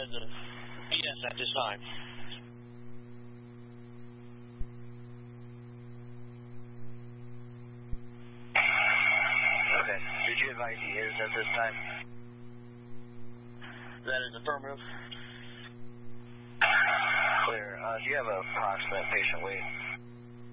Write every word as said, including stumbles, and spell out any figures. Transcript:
as a B S at this time. Okay. Did you advise he is at this time? That is affirmative. Clear. Uh, do you have an approximate patient weight?